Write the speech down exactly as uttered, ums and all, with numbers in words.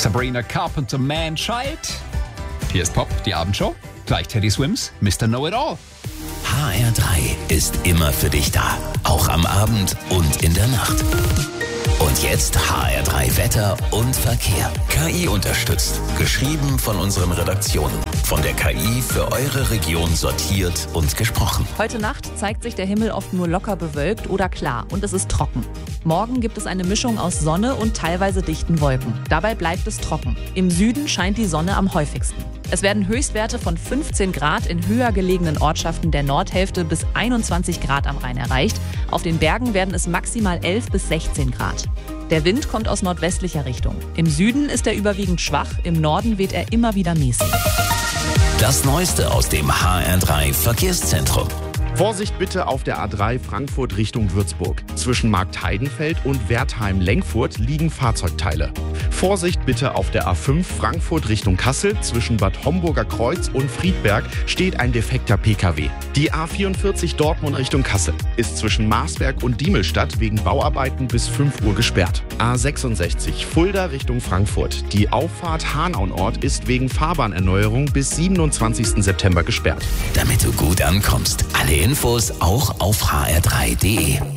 Sabrina Carpenter Man-Child. Hier ist Pop, die Abendshow. Gleich Teddy Swims, Mister Know-It-All. H R drei ist immer für dich da. Auch am Abend und in der Nacht. Und jetzt H R drei Wetter und Verkehr. K I unterstützt. Geschrieben von unseren Redaktionen. Von der K I für eure Region sortiert und gesprochen. Heute Nacht zeigt sich der Himmel oft nur locker bewölkt oder klar und es ist trocken. Morgen gibt es eine Mischung aus Sonne und teilweise dichten Wolken. Dabei bleibt es trocken. Im Süden scheint die Sonne am häufigsten. Es werden Höchstwerte von fünfzehn Grad in höher gelegenen Ortschaften der Nordhälfte bis einundzwanzig Grad am Rhein erreicht. Auf den Bergen werden es maximal elf bis sechzehn Grad. Der Wind kommt aus nordwestlicher Richtung. Im Süden ist er überwiegend schwach, im Norden weht er immer wieder mäßig. Das Neueste aus dem H R drei Verkehrszentrum. Vorsicht bitte auf der A drei Frankfurt Richtung Würzburg. Zwischen Marktheidenfeld und Wertheim-Lenkfurt liegen Fahrzeugteile. Vorsicht bitte auf der A fünf Frankfurt Richtung Kassel. Zwischen Bad Homburger Kreuz und Friedberg steht ein defekter P K W. Die A vierundvierzig Dortmund Richtung Kassel ist zwischen Marsberg und Diemelstadt wegen Bauarbeiten bis fünf Uhr gesperrt. A sechsundsechzig Fulda Richtung Frankfurt. Die Auffahrt Hanauenort ist wegen Fahrbahnerneuerung bis siebenundzwanzigsten September gesperrt. Damit du gut ankommst. Alle Infos auch auf h r drei punkt d e.